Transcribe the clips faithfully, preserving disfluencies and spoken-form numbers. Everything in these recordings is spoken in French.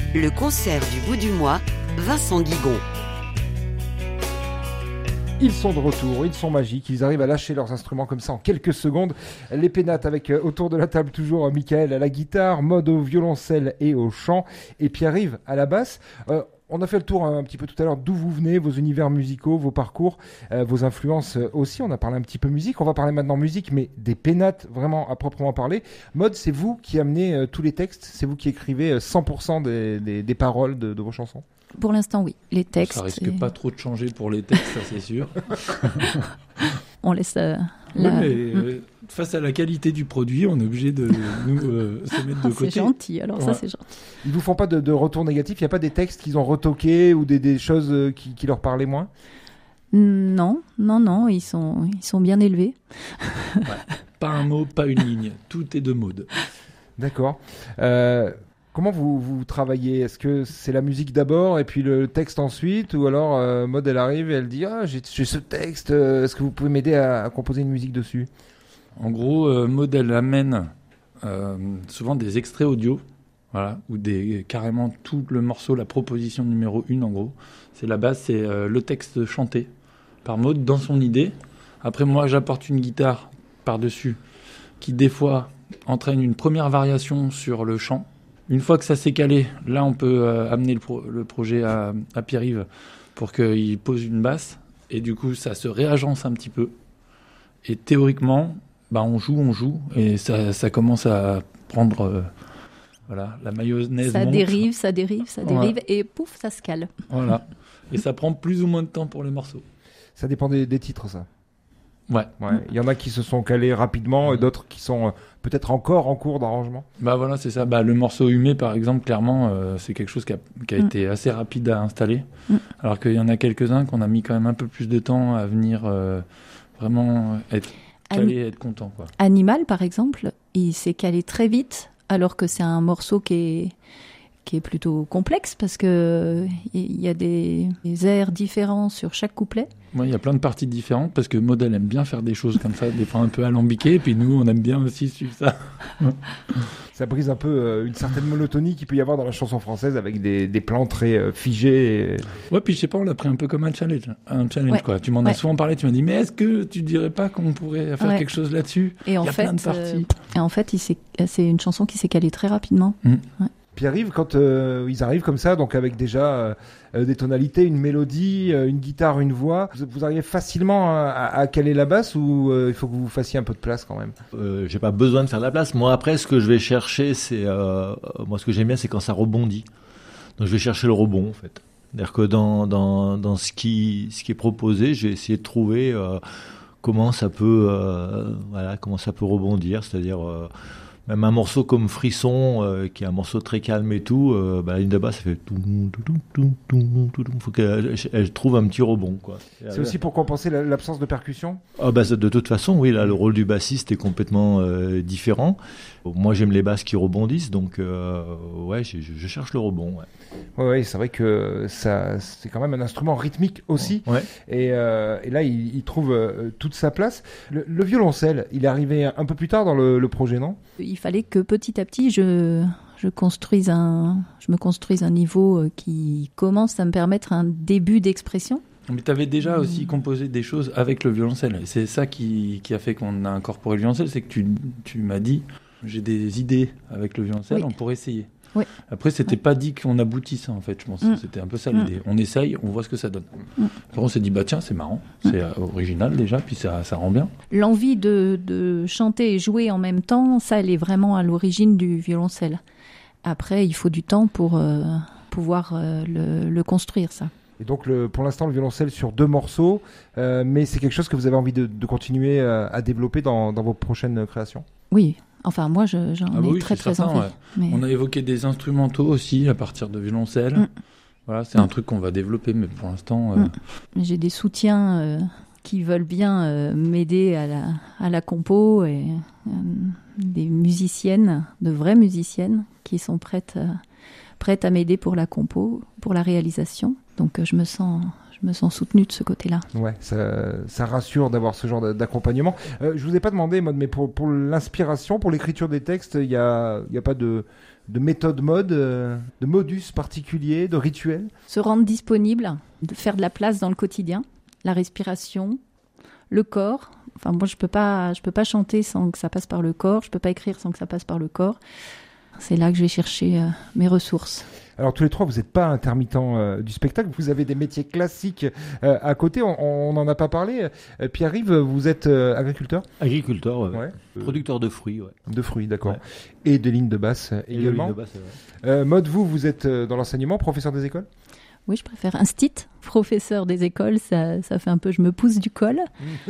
Le concert du bout du mois, Vincent Guigon. Ils sont de retour, ils sont magiques, ils arrivent à lâcher leurs instruments comme ça en quelques secondes. Les pénates avec euh, autour de la table toujours euh, Michael à la guitare, Maud au violoncelle et au chant, et Pierre-Yves à la basse. Euh, on a fait le tour un, un petit peu tout à l'heure d'où vous venez, vos univers musicaux, vos parcours, euh, vos influences euh, aussi. On a parlé un petit peu musique, on va parler maintenant musique, mais des pénates vraiment à proprement parler. Maud, c'est vous qui amenez euh, tous les textes, c'est vous qui écrivez euh, cent pour cent des, des, des paroles de, de vos chansons? Pour l'instant, oui. Les textes. Ça risque et... pas trop de changer pour les textes, ça c'est sûr. On laisse euh, oui, la... mais, euh, face à la qualité du produit, on est obligé de nous euh, se mettre de Ah, côté. c'est gentil, alors ouais. ça c'est gentil. Ils vous font pas de, de retour négatif? Il n'y a pas des textes qu'ils ont retoqués ou des, des choses euh, qui, qui leur parlaient moins? Non, non, non, ils sont, ils sont bien élevés. Ouais. Pas un mot, pas une ligne. Tout est de mode. D'accord. Euh, comment vous, vous travaillez? Est-ce que c'est la musique d'abord et puis le texte ensuite? Ou alors euh, Maud, elle arrive et elle dit « Ah, j'ai, j'ai ce texte, euh, est-ce que vous pouvez m'aider à, à composer une musique dessus ?» En gros, euh, Maud, elle amène euh, souvent des extraits audio, voilà, ou des, carrément tout le morceau, la proposition numéro une en gros. C'est la base, c'est euh, le texte chanté par Maud dans son idée. Après, moi, j'apporte une guitare par-dessus qui, des fois, entraîne une première variation sur le chant. Une fois que ça s'est calé, là, on peut euh, amener le, pro- le projet à, à Pierre-Yves pour qu'il pose une basse. Et du coup, ça se réagence un petit peu. Et théoriquement, bah, on joue, on joue. Et ça, ça commence à prendre euh, voilà, la mayonnaise. Ça monte. dérive, ça dérive, ça dérive, Ouais. et pouf, ça se cale. Voilà. Et ça prend plus ou moins de temps pour les morceaux. Ça dépend des, des titres, ça. Ouais. Ouais. Il y en a qui se sont calés rapidement et d'autres qui sont euh, peut-être encore en cours d'arrangement. Bah voilà, c'est ça. Bah, le morceau Humé, par exemple, clairement, euh, c'est quelque chose qui a, qui a Mm. été assez rapide à installer. Mm. Alors qu'il y en a quelques-uns qu'on a mis quand même un peu plus de temps à venir euh, vraiment être calé et être content, quoi. Animal, par exemple, il s'est calé très vite, alors que c'est un morceau qui est, qui est plutôt complexe, parce que il y a des, des airs différents sur chaque couplet. Moi, il y a plein de parties différentes parce que Maud, elle aime bien faire des choses comme ça, des fois un peu alambiquées, et puis nous, on aime bien aussi suivre ça. Ça brise un peu euh, une certaine monotonie qu'il peut y avoir dans la chanson française avec des, des plans très euh, figés. Et... Ouais, puis je sais pas, on l'a pris un peu comme un challenge. Un challenge, Ouais. quoi. Tu m'en Ouais. as souvent parlé, tu m'as dit, mais est-ce que tu dirais pas qu'on pourrait faire Ouais. quelque chose là-dessus? Et en Il y a fait, plein de parties. euh, et en fait, il s'est, c'est une chanson qui s'est calée très rapidement. Mm. Ouais. Pierre-Yves, quand euh, ils arrivent comme ça, donc avec déjà euh, euh, des tonalités, une mélodie, euh, une guitare, une voix, vous, vous arrivez facilement à, à, à caler la basse ou euh, il faut que vous fassiez un peu de place quand même? Euh, j'ai pas besoin de faire de la place. Moi, après, ce que je vais chercher, c'est... Euh, moi, ce que j'aime bien, c'est quand ça rebondit. Donc, je vais chercher le rebond, en fait. C'est-à-dire que dans, dans, dans ce, qui, ce qui est proposé, j'ai essayé de trouver euh, comment ça peut, euh, voilà, comment ça peut rebondir. C'est-à-dire... Euh, même un morceau comme Frisson, euh, qui est un morceau très calme et tout, euh, bah, la ligne de basse, ça fait tout, tout, tout, tout, tout, tout. Il faut qu'elle elle trouve un petit rebond, quoi. C'est aussi pour compenser la, l'absence de percussion? Ah bah, de toute façon, oui, là, le rôle du bassiste est complètement euh, différent. Moi, j'aime les basses qui rebondissent, donc euh, ouais, je, je cherche le rebond. Ouais. Ouais, ouais, c'est vrai que ça, c'est quand même un instrument rythmique aussi. Ouais. Et, euh, et là, il, il trouve euh, toute sa place. Le, le violoncelle, il est arrivé un peu plus tard dans le, le projet, non? Il fallait que petit à petit, je, je construise un, je me construise un niveau qui commence à me permettre un début d'expression. Mais tu avais déjà aussi composé des choses avec le violoncelle. Et c'est ça qui, qui a fait qu'on a incorporé le violoncelle, c'est que tu, tu m'as dit, j'ai des idées avec le violoncelle, Oui. on pourrait essayer. Oui. Après, c'était Ouais. pas dit qu'on aboutisse, en fait, je pense. Mm. C'était un peu ça Mm. l'idée. On essaye, on voit ce que ça donne. Mm. Après, on s'est dit, bah tiens, c'est marrant, c'est euh, original déjà, puis ça, ça rend bien. L'envie de, de chanter et jouer en même temps, ça, elle est vraiment à l'origine du violoncelle. Après, il faut du temps pour euh, pouvoir euh, le, le construire, ça. Et donc, le, pour l'instant, le violoncelle sur deux morceaux, euh, mais c'est quelque chose que vous avez envie de, de continuer à, à développer dans, dans vos prochaines créations? Oui, enfin, moi, je, j'en Ah bah ai oui, très, c'est très certain, envie. ouais. Mais... On a évoqué des instrumentaux aussi à partir de violoncelle. Mm. Voilà, c'est un truc qu'on va développer, mais pour l'instant... euh, Mm. J'ai des soutiens euh, qui veulent bien euh, m'aider à la, à la compo et euh, des musiciennes, de vraies musiciennes, qui sont prêtes, euh, prêtes à m'aider pour la compo, pour la réalisation. Donc, euh, je me sens, je me sens soutenue de ce côté-là. Ouais, ça, ça rassure d'avoir ce genre d'accompagnement. Euh, je vous ai pas demandé, Maud, mais pour, pour l'inspiration, pour l'écriture des textes, il y a, il y a pas de, de méthode mode, euh, de modus particulier, de rituel? Se rendre disponible, de faire de la place dans le quotidien, la respiration, le corps. Enfin, moi, je peux pas, je peux pas chanter sans que ça passe par le corps. Je peux pas écrire sans que ça passe par le corps. C'est là que je vais chercher euh, mes ressources. Alors tous les trois, vous n'êtes pas intermittents euh, du spectacle, vous avez des métiers classiques euh, à côté, on n'en a pas parlé. Euh, Pierre-Yves, vous êtes euh, agriculteur? Agriculteur, ouais. Ouais. Producteur de fruits, ouais. De fruits, d'accord. Ouais. Et de lignes de basse euh, Et également. de basse, ouais. euh, Maud, vous, vous êtes euh, dans l'enseignement, professeur des écoles? Oui, je préfère instit, professeur des écoles, ça, ça fait un peu je me pousse du col.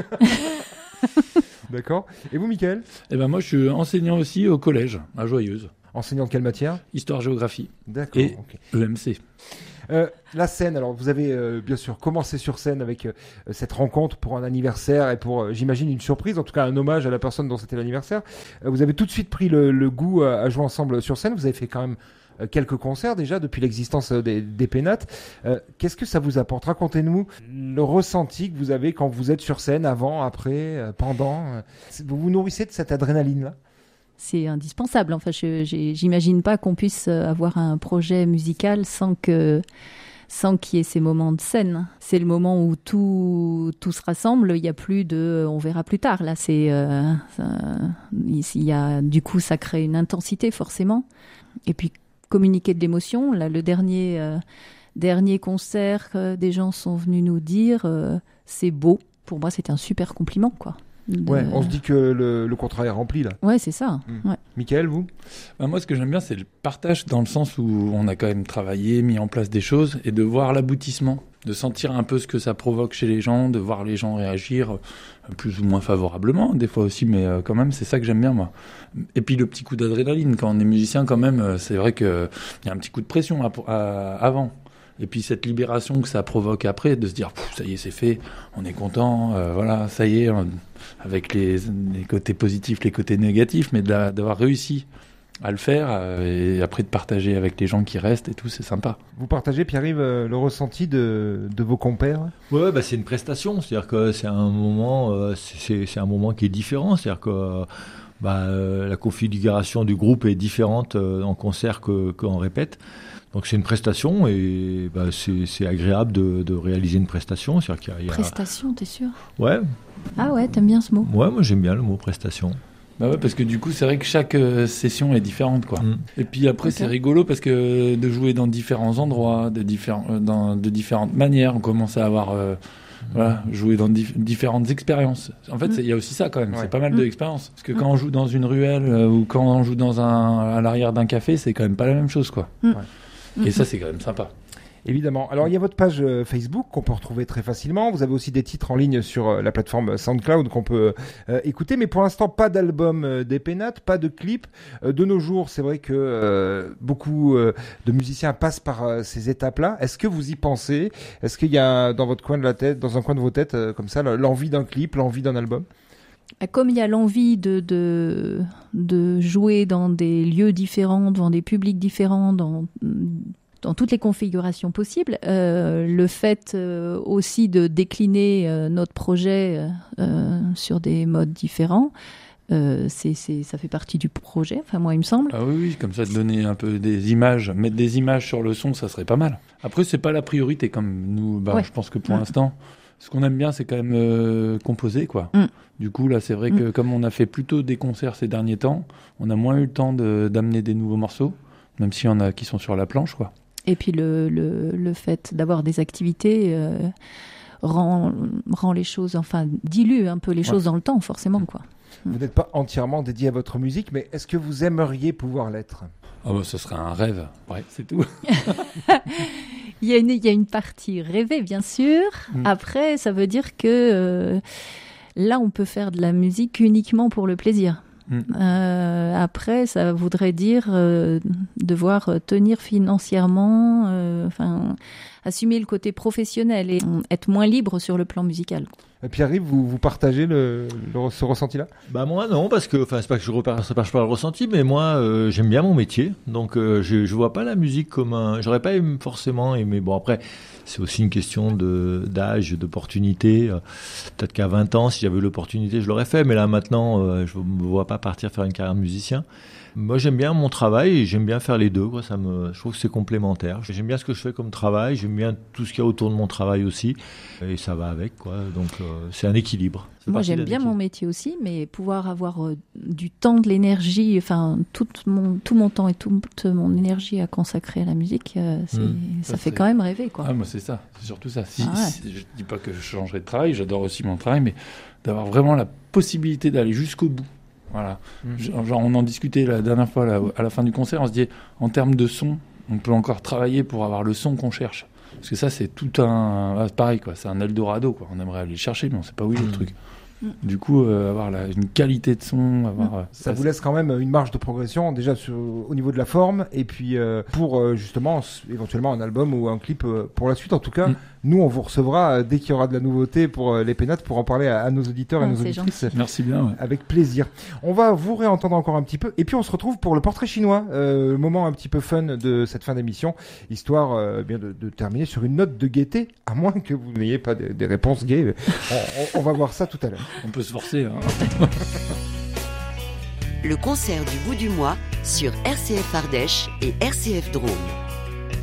D'accord. Et vous, Mickaël? Eh ben moi, je suis enseignant aussi au collège, à Joyeuse. Enseignant de quelle matière? Histoire-géographie D'accord. et ok. E M C. Euh, la scène, alors vous avez euh, bien sûr commencé sur scène avec euh, cette rencontre pour un anniversaire et pour, euh, j'imagine, une surprise, en tout cas un hommage à la personne dont c'était l'anniversaire. Euh, vous avez tout de suite pris le, le goût à, à jouer ensemble sur scène. Vous avez fait quand même euh, quelques concerts déjà depuis l'existence euh, des, des Pénates. Euh, qu'est-ce que ça vous apporte? Racontez-nous le ressenti que vous avez quand vous êtes sur scène, avant, après, euh, pendant. Euh, vous vous nourrissez de cette adrénaline-là? C'est indispensable. Enfin, je, j'ai, j'imagine pas qu'on puisse avoir un projet musical sans que, sans qu'il y ait ces moments de scène. C'est le moment où tout, tout se rassemble. Il y a plus de, on verra plus tard. Là, c'est, euh, ça, il y a, du coup, ça crée une intensité forcément. Et puis communiquer de l'émotion. Là, le dernier, euh, dernier concert, euh, des gens sont venus nous dire, euh, c'est beau. Pour moi, c'était un super compliment, quoi. De... Ouais, on se dit que le, le contrat est rempli là. Ouais, c'est ça. Mmh. Ouais. Mickaël, vous? Ben moi, ce que j'aime bien, c'est le partage dans le sens où on a quand même travaillé, mis en place des choses et de voir l'aboutissement, de sentir un peu ce que ça provoque chez les gens, de voir les gens réagir plus ou moins favorablement, des fois aussi, mais quand même, c'est ça que j'aime bien, moi. Et puis le petit coup d'adrénaline, quand on est musicien, quand même, c'est vrai qu'il y a un petit coup de pression à, à, avant. Et puis cette libération que ça provoque après, de se dire ça y est, c'est fait, on est content, euh, voilà, ça y est, on, avec les, les côtés positifs, les côtés négatifs, mais de la, d'avoir réussi à le faire euh, et après de partager avec les gens qui restent et tout, c'est sympa. Vous partagez, Pierre-Yves, euh, le ressenti de, de vos compères? Ouais, bah c'est une prestation, c'est-à-dire que c'est un moment, euh, c'est, c'est un moment qui est différent, c'est-à-dire que bah, euh, la configuration du groupe est différente euh, en concert que, qu'en répète. Donc c'est une prestation et bah, c'est, c'est agréable de, de réaliser une prestation. C'est-à-dire qu'il y a, il y a... Prestation, t'es sûr? Ouais. Ah ouais, t'aimes bien ce mot? Ouais, moi j'aime bien le mot prestation. Bah ouais, parce que du coup, c'est vrai que chaque euh, session est différente, quoi. Mm. Et puis après, okay. C'est rigolo parce que de jouer dans différents endroits, de, différents, euh, dans, de différentes manières, on commence à avoir... Euh, Voilà, jouer dans dif- différentes expériences. En fait, il mmh. y a aussi ça quand même, ouais. C'est pas mal mmh. d'expériences. Parce que quand on joue dans une ruelle euh, ou quand on joue dans un, à l'arrière d'un café, c'est quand même pas la même chose, quoi. Mmh. Ouais. Et ça, c'est quand même sympa. Évidemment. Alors, il y a votre page euh, Facebook qu'on peut retrouver très facilement. Vous avez aussi des titres en ligne sur euh, la plateforme SoundCloud qu'on peut euh, écouter. Mais pour l'instant, pas d'album euh, des Pénates, pas de clip. Euh, de nos jours, c'est vrai que euh, beaucoup euh, de musiciens passent par euh, ces étapes-là. Est-ce que vous y pensez? Est-ce qu'il y a dans votre coin de la tête, dans un coin de vos têtes, euh, comme ça, l'envie d'un clip, l'envie d'un album? Comme il y a l'envie de, de, de jouer dans des lieux différents, devant des publics différents, dans... dans toutes les configurations possibles, euh, le fait euh, aussi de décliner euh, notre projet euh, sur des modes différents, euh, c'est, c'est, ça fait partie du projet, enfin moi il me semble. Ah oui, oui, comme ça de donner un peu des images, mettre des images sur le son, ça serait pas mal. Après c'est pas la priorité comme nous, bah, ouais. Je pense que pour mmh. l'instant, ce qu'on aime bien c'est quand même euh, composer quoi. Mmh. Du coup là c'est vrai mmh. que comme on a fait plutôt des concerts ces derniers temps, on a moins eu le temps de, d'amener des nouveaux morceaux, même s'il y en a qui sont sur la planche quoi. Et puis le, le, le fait d'avoir des activités euh, rend, rend les choses, enfin dilue un peu les ouais. choses dans le temps, forcément, quoi. Vous n'êtes pas entièrement dédié à votre musique, mais est-ce que vous aimeriez pouvoir l'être? Ah bah, ce serait un rêve, ouais, c'est tout. il, y a une, il y a une partie rêvée, bien sûr. Mm. Après, ça veut dire que euh, là, on peut faire de la musique uniquement pour le plaisir. Mmh. Euh, après, ça voudrait dire euh, devoir tenir financièrement, euh, enfin, assumer le côté professionnel et être moins libre sur le plan musical. Pierre-Yves, vous, vous partagez le, le, ce ressenti-là? Bah moi non, parce que, enfin c'est pas que je repartage pas le ressenti, mais moi euh, j'aime bien mon métier, donc euh, je, je vois pas la musique comme un... J'aurais pas aimé, forcément aimé... Bon après, c'est aussi une question de, d'âge, d'opportunité. Euh, peut-être qu'à vingt ans, si j'avais eu l'opportunité, je l'aurais fait, mais là maintenant, euh, je me vois pas partir faire une carrière de musicien. Moi, j'aime bien mon travail et j'aime bien faire les deux, quoi. Ça me, je trouve que c'est complémentaire. J'aime bien ce que je fais comme travail, j'aime bien tout ce qu'il y a autour de mon travail aussi, et ça va avec, quoi. Donc, euh, c'est un équilibre. C'est Moi, j'aime bien équilibre. Mon métier aussi, mais pouvoir avoir euh, du temps, de l'énergie, enfin, tout mon, tout mon temps et toute mon énergie à consacrer à la musique, euh, c'est, mmh. ça, ça fait c'est... quand même rêver, quoi. Ah, moi, c'est ça, c'est surtout ça. Si, ah, ouais. si, je dis pas que je changerai de travail, j'adore aussi mon travail, mais d'avoir vraiment la possibilité d'aller jusqu'au bout. Voilà. Mmh. Genre, on en discutait la dernière fois là, à la fin du concert, on se disait en termes de son, on peut encore travailler pour avoir le son qu'on cherche. Parce que ça, c'est tout un. Ah, pareil, quoi. C'est un Eldorado, quoi. On aimerait aller le chercher, mais on sait pas où est mmh. le truc. Mmh. Du coup, euh, avoir la, une qualité de son, avoir. Mmh. Ça, ça vous laisse quand même une marge de progression, déjà sur, au niveau de la forme, et puis euh, pour euh, justement, éventuellement un album ou un clip euh, pour la suite. En tout cas, mmh. nous, on vous recevra euh, dès qu'il y aura de la nouveauté pour euh, les Pénates, pour en parler à, à nos auditeurs ah, et nos auditrices. Gentil. Merci bien. Ouais. Avec plaisir. On va vous réentendre encore un petit peu, et puis on se retrouve pour le portrait chinois, euh, le moment un petit peu fun de cette fin d'émission, histoire euh, bien de, de terminer sur une note de gaieté, à moins que vous n'ayez pas des, des réponses gays. on, on, on va voir ça tout à l'heure. On peut se forcer. Hein. Le concert du bout du mois sur R C F Ardèche et R C F Drôme.